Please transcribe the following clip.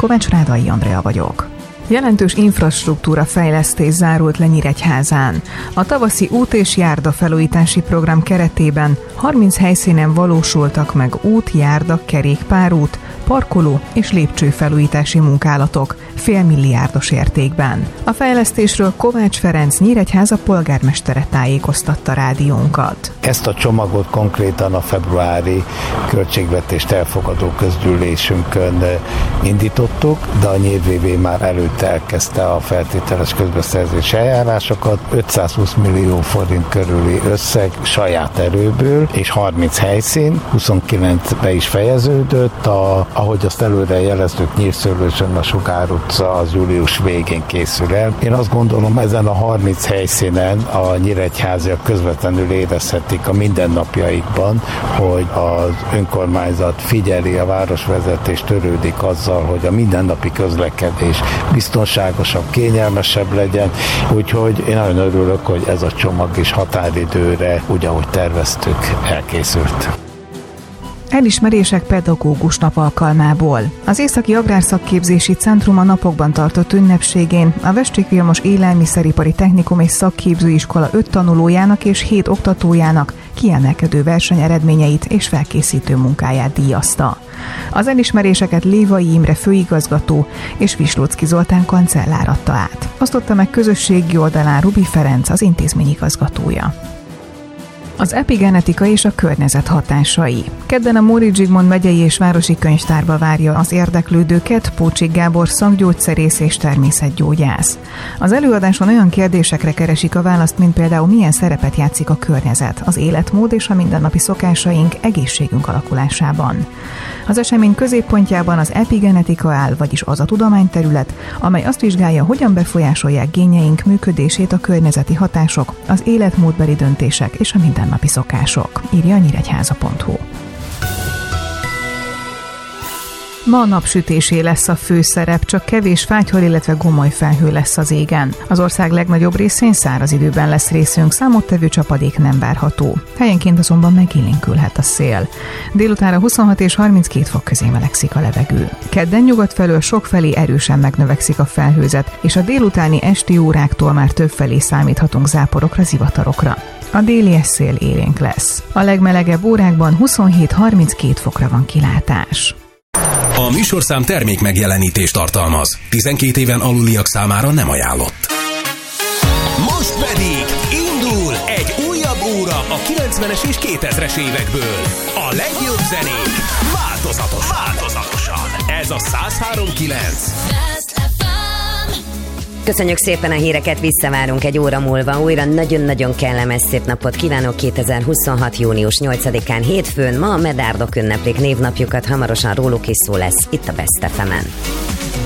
Kovács Rádai Andrea vagyok. Jelentős infrastruktúra fejlesztés zárult le Nyíregyházán. A tavaszi út- és járdafelújítási program keretében 30 helyszínen valósultak meg út, járda, kerékpárút, parkoló és lépcsőfelújítási munkálatok félmilliárdos értékben. A fejlesztésről Kovács Ferenc Nyíregyháza polgármestere tájékoztatta rádiónkat. Ezt a csomagot konkrétan a februári költségvetést elfogadó közgyűlésünkön indítottuk, de a NYVV már előtte elkezdte a feltételes közbeszerzési eljárásokat. 520 millió forint körüli összeg saját erőből, és 30 helyszín, 29 be is fejeződött. Ahogy azt előre jeleztük, Nyírszőlősön a Sugár utca az július végén készül el. Én azt gondolom, ezen a 30 helyszínen a nyíregyháziak közvetlenül érezhetik a mindennapjaikban, hogy az önkormányzat figyeli, a városvezetés törődik azzal, hogy a mindennapi közlekedés biztonságosabb, kényelmesebb legyen. Úgyhogy én nagyon örülök, hogy ez a csomag is határidőre, úgy ahogy terveztük, elkészült. Elismerések pedagógus nap alkalmából. Az Északi Agrárszakképzési Centrum a napokban tartott ünnepségén a Vestrik Vilmos Élelmiszeripari Technikum és Szakképzőiskola 5 tanulójának és 7 oktatójának kiemelkedő versenyeredményeit és felkészítő munkáját díjazta. Az elismeréseket Lévai Imre főigazgató és Vislóczky Zoltán kancellár adta át. Osztotta meg közösségi oldalán Rubi Ferenc, az intézmény igazgatója. Az epigenetika és a környezet hatásai. Kedden a Móricz Zsigmond megyei és városi könyvtárba várja az érdeklődőket Pócsik Gábor szakgyógyszerész és természetgyógyász. Az előadáson olyan kérdésekre keresik a választ, mint például milyen szerepet játszik a környezet, az életmód és a mindennapi szokásaink, egészségünk alakulásában. Az esemény középpontjában az epigenetika áll, vagyis az a tudományterület, amely azt vizsgálja, hogyan befolyásolják génjeink működését a környezeti hatások, az életmódbeli döntések és a mindennapi szokások, írja a nyíregyháza.hu. Ma a napsütésé lesz a főszerep, csak kevés fátyhol, illetve gomoly felhő lesz az égen. Az ország legnagyobb részén száraz időben lesz részünk, számottevő csapadék nem várható. Helyenként azonban megélénkülhet a szél. Délutánra 26 és 32 fok közé melegszik a levegő. Kedden nyugat felől sokfelé erősen megnövekszik a felhőzet, és a délutáni esti óráktól már többfelé számíthatunk záporokra, zivatarokra. A déli szél élénk lesz. A legmelegebb órákban 27-32 fokra van kilátás. A műsorszám termék megjelenítést tartalmaz. 12 éven aluliak számára nem ajánlott. Most pedig indul egy újabb óra a 90-es és 2000-es évekből. A legjobb zenék változatosan. Ez a 103.9. Köszönjük szépen a híreket, visszavárunk egy óra múlva. Újra nagyon-nagyon kellemes szép napot kívánok 2026. június 8-án hétfőn. Ma a medárdok ünneplik névnapjukat, hamarosan róluk is szó lesz itt a Best FM-en.